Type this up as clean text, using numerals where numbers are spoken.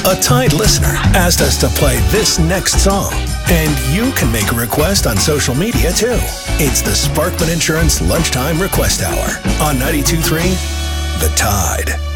A Tide listener asked us to play this next song, and you can make a request on social media too. It's the Sparkman Insurance Lunchtime Request Hour on 92.3 The Tide.